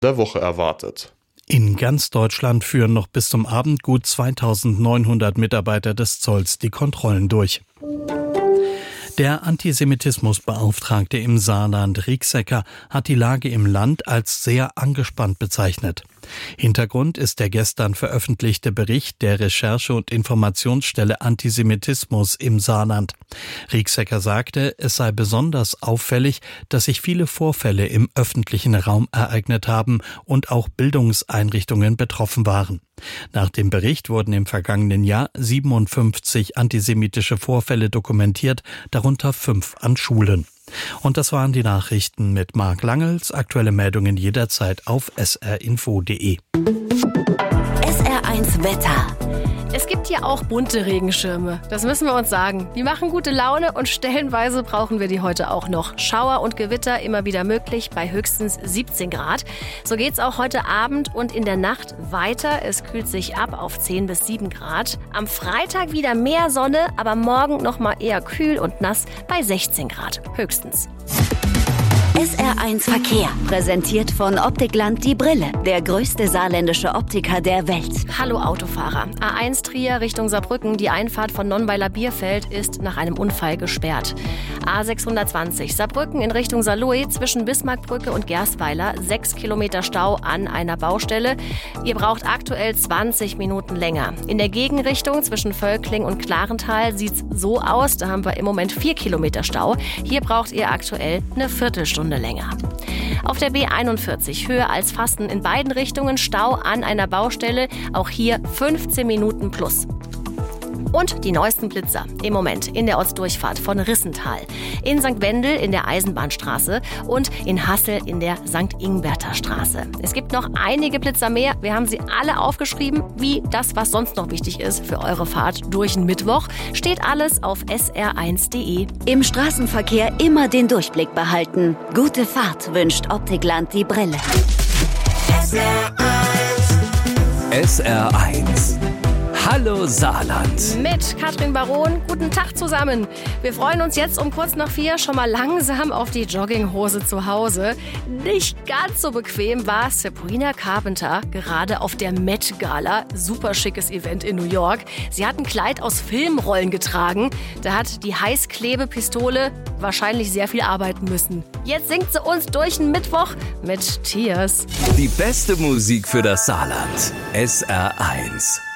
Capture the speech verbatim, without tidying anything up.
der Woche erwartet. In ganz Deutschland führen noch bis zum Abend gut zweitausendneunhundert Mitarbeiter des Zolls die Kontrollen durch. Der Antisemitismusbeauftragte im Saarland, Rieksecker, hat die Lage im Land als sehr angespannt bezeichnet. Hintergrund ist der gestern veröffentlichte Bericht der Recherche- und Informationsstelle Antisemitismus im Saarland. Rieksecker sagte, es sei besonders auffällig, dass sich viele Vorfälle im öffentlichen Raum ereignet haben und auch Bildungseinrichtungen betroffen waren. Nach dem Bericht wurden im vergangenen Jahr siebenundfünfzig antisemitische Vorfälle dokumentiert, darunter fünf an Schulen. Und das waren die Nachrichten mit Marc Langels. Aktuelle Meldungen jederzeit auf s r info punkt d e. S R eins Wetter. Es gibt ja auch bunte Regenschirme, das müssen wir uns sagen. Die machen gute Laune und stellenweise brauchen wir die heute auch noch. Schauer und Gewitter immer wieder möglich bei höchstens siebzehn Grad. So geht's auch heute Abend und in der Nacht weiter. Es kühlt sich ab auf zehn bis sieben Grad. Am Freitag wieder mehr Sonne, aber morgen noch mal eher kühl und nass bei sechzehn Grad höchstens. S R eins Verkehr, präsentiert von Optikland die Brille, der größte saarländische Optiker der Welt. Hallo Autofahrer. A eins Trier Richtung Saarbrücken, die Einfahrt von Nonnweiler-Bierfeld ist nach einem Unfall gesperrt. A sechshundertzwanzig Saarbrücken in Richtung Saarlouis zwischen Bismarckbrücke und Gerstweiler, sechs Kilometer Stau an einer Baustelle. Ihr braucht aktuell zwanzig Minuten länger. In der Gegenrichtung zwischen Völkling und Klarental sieht's so aus, da haben wir im Moment vier Kilometer Stau. Hier braucht ihr aktuell eine Viertelstunde länger. Auf der B einundvierzig höher als Fasten in beiden Richtungen Stau an einer Baustelle, auch hier fünfzehn Minuten plus. Und die neuesten Blitzer im Moment in der Ortsdurchfahrt von Rissental, in Sankt Wendel in der Eisenbahnstraße und in Hassel in der Sankt Ingberter Straße. Es gibt noch einige Blitzer mehr. Wir haben sie alle aufgeschrieben, wie das, was sonst noch wichtig ist für eure Fahrt durch den Mittwoch. Steht alles auf s r eins punkt d e. Im Straßenverkehr immer den Durchblick behalten. Gute Fahrt wünscht Optikland die Brille. S R eins. S R eins. Hallo Saarland. Mit Katrin Baron, guten Tag zusammen. Wir freuen uns jetzt um kurz nach vier schon mal langsam auf die Jogginghose zu Hause. Nicht ganz so bequem war Sabrina Carpenter gerade auf der Met Gala. Super schickes Event in New York. Sie hat ein Kleid aus Filmrollen getragen. Da hat die Heißklebepistole wahrscheinlich sehr viel arbeiten müssen. Jetzt singt sie uns durch den Mittwoch mit Tears. Die beste Musik für das Saarland. S R eins.